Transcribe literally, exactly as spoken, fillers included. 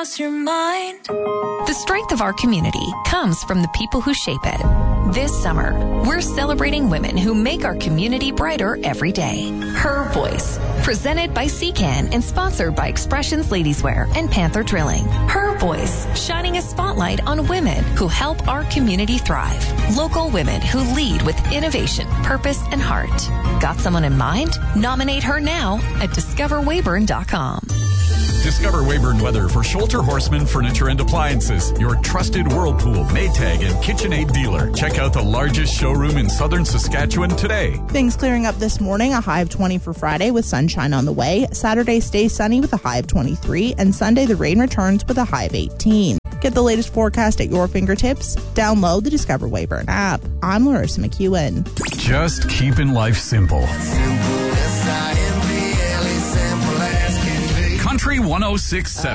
lost your mind. The strength of our community comes from the people who shape it. This summer, we're celebrating women who make our community brighter every day. Her Voice, presented by C C A N and sponsored by Expressions Ladieswear and Panther Drilling. Her Voice, shining a spotlight on women who help our community thrive. Local women who lead with innovation, purpose, and heart. Got someone in mind? Nominate her now at discover weyburn dot com. Discover Weyburn Weather for Scholter Horseman Furniture and Appliances, your trusted Whirlpool, Maytag, and KitchenAid dealer. Check out the largest showroom in southern Saskatchewan today. Things clearing up this morning, a high of twenty for Friday with sunshine on the way. Saturday stays sunny with a high of twenty-three, and Sunday the rain returns with a high of eighteen. Get the latest forecast at your fingertips. Download the Discover Weyburn app. I'm Larissa McEwen. Just keeping life simple. Country one oh six point seven.